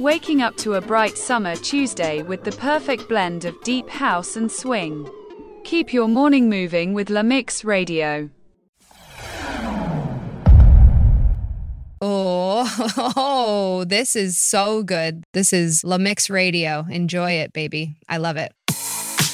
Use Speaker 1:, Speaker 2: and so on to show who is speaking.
Speaker 1: waking up to a bright summer Tuesday with the perfect blend of deep house and swing. Keep your morning moving with La Mix Radio.
Speaker 2: Oh, this is so good. This is La Mix Radio. Enjoy it, baby. I love it.